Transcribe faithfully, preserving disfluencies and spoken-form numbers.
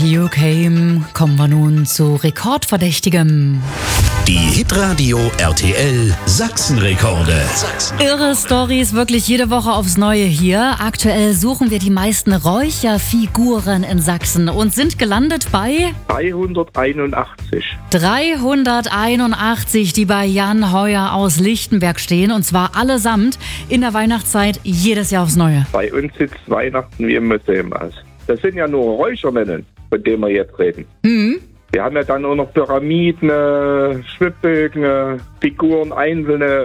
You Came kommen wir nun zu Rekordverdächtigem. Die Hitradio R T L Sachsenrekorde. Irre Storys, wirklich jede Woche aufs Neue hier. Aktuell suchen wir die meisten Räucherfiguren in Sachsen und sind gelandet bei dreihunderteinundachtzig. dreihunderteinundachtzig, die bei Jan Heuer aus Lichtenberg stehen. Und zwar allesamt in der Weihnachtszeit jedes Jahr aufs Neue. Bei uns sieht Weihnachten wie im Museum aus. Das sind ja nur Räuchermännchen, von denen wir jetzt reden. Mhm. Wir haben ja dann auch noch Pyramiden, Schwibbögen, Figuren, einzelne